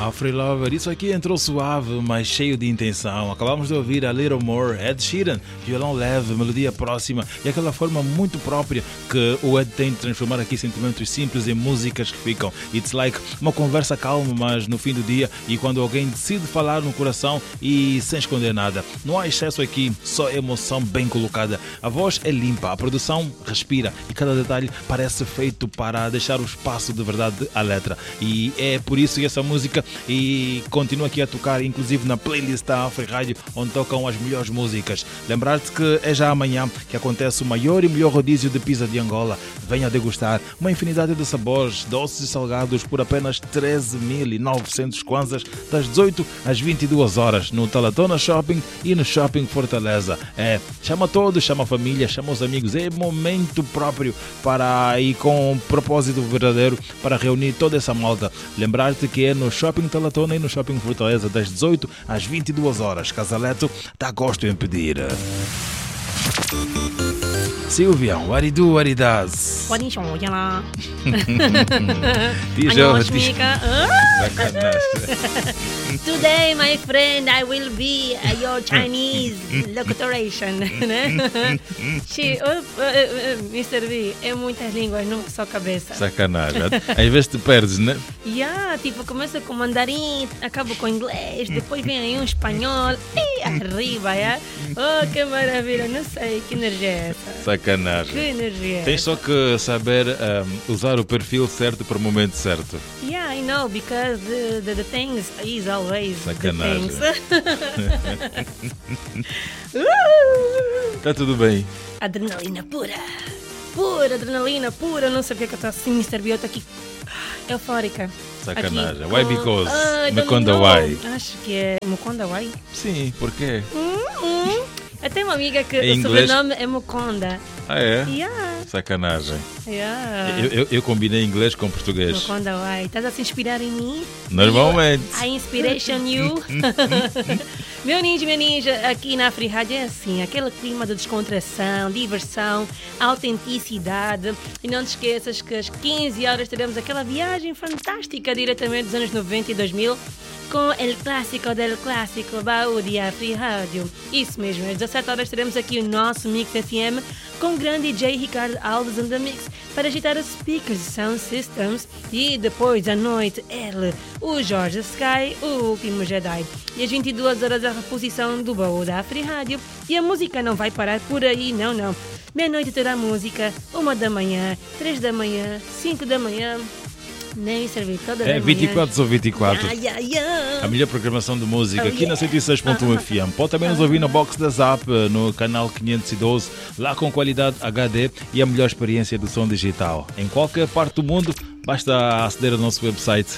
Afri Lover, isso aqui entrou suave, mas cheio de intenção. Acabamos de ouvir a Little More, Ed Sheeran, violão leve, melodia próxima e aquela forma muito própria que o Ed tem de transformar aqui sentimentos simples em músicas que ficam. It's like uma conversa calma, mas no fim do dia, e quando alguém decide falar no coração e sem esconder nada. Não há excesso aqui, só emoção bem colocada. A voz é limpa, a produção respira e cada detalhe parece feito para deixar o espaço de verdade à letra. E é por isso que essa música e continua aqui a tocar, inclusive na playlist da Afri Rádio, onde tocam as melhores músicas. Lembrar-te que é já amanhã que acontece o maior e melhor rodízio de pizza de Angola. Venha degustar uma infinidade de sabores, doces e salgados por apenas 13.900 kwanzas, das 18 às 22 horas, no Talatona Shopping e no Shopping Fortaleza. Chama todos, chama a família, chama os amigos. É momento próprio para ir com um propósito verdadeiro para reunir toda essa malta. Lembrar-te que é no Shopping Talatona e no Shopping Fortaleza, das 18 às 22 horas. Casaleto dá gosto em pedir. Silvia, what do you do, what it does? What is lá? Today, my friend, I will be your Chinese locutoration. Mr. B, é muitas línguas numa só cabeça. Sacanagem. Às vezes te perdes, né? Tipo, começa com mandarim, acabo com inglês, depois vem aí um espanhol e arriba, Oh, que maravilha, não sei, que energia é essa? Sacanagem. Que energia. Tens só que saber usar o perfil certo para o momento certo. Yeah, I know, because the things is always sacanagem. The things. Tá tudo bem. Adrenalina pura. Pura, adrenalina pura. Não sabia que eu estou assim, Mr. B, eu estou aqui eufórica. Sacanagem. Aqui, Why because? Mukonda why? Acho que é Mukonda why? Sim, por quê? Eu tenho uma amiga que em o inglês... sobrenome é Mukonda. Ah, é? Yeah. Sacanagem. Yeah. Eu combinei inglês com português. Mukonda why? Estás a se inspirar em mim? Normalmente. A inspiration you. Meu ninja, aqui na Afri Rádio é assim, aquele clima de descontração, diversão, autenticidade. E não te esqueças que às 15 horas teremos aquela viagem fantástica diretamente dos anos 90 e 2000 com El Clássico del Clássico, baú de Afri Rádio. Isso mesmo, às 17 horas teremos aqui o nosso Mix FM com o grande DJ Ricardo Alves and the Mix para agitar os speakers e sound systems. E depois à noite, ele, o Jorge Sky, o último Jedi. E às 22 horas a reposição do baú da Afri Rádio. E a música não vai parar por aí, não. Meia-noite terá música, 1 da manhã, 3 da manhã, 5 da manhã. Nem servir toda a 24 ou 24. A melhor programação de música aqui na 106.1 FM. Pode também nos ouvir no Box da Zap, no canal 512, lá com qualidade HD e a melhor experiência do som digital. Em qualquer parte do mundo, basta aceder ao nosso website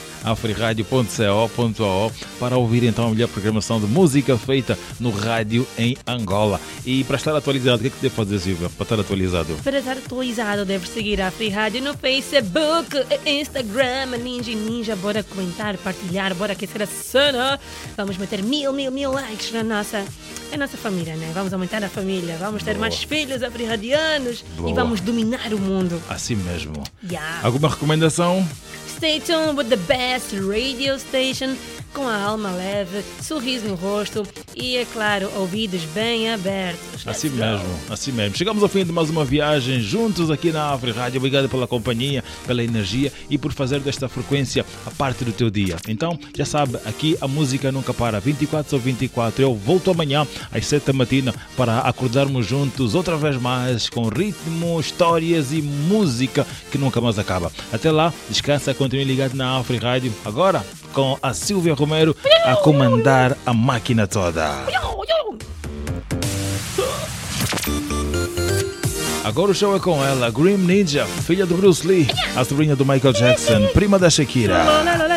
afriradio.co.ao para ouvir então a melhor programação de música feita no rádio em Angola. E para estar atualizado, o que é que deve fazer, Silvia, para estar atualizado? Para estar atualizado, deve seguir a Afri Rádio no Facebook, Instagram, Ninja, bora comentar, partilhar, bora aquecer a cena. Vamos meter mil likes na nossa família, né? Vamos aumentar a família, vamos ter mais filhos afri-radianos e vamos dominar o mundo. Assim mesmo. Yeah. Alguma recomendação? Stay tuned with the best radio station, com a alma leve, sorriso no rosto e, é claro, ouvidos bem abertos. Assim mesmo. Chegamos ao fim de mais uma viagem juntos aqui na Afri Rádio. Obrigado pela companhia, pela energia e por fazer desta frequência a parte do teu dia. Então, já sabe, aqui a música nunca para. 24 ou 24. Eu volto amanhã às 7 da manhã para acordarmos juntos outra vez mais com ritmo, histórias e música que nunca mais acaba. Até lá, descansa, continue ligado na Afri Rádio. Agora, com a Silvia Romero a comandar a máquina toda. Agora o show é com ela, Grim Ninja, filha do Bruce Lee, a sobrinha do Michael Jackson, prima da Shakira.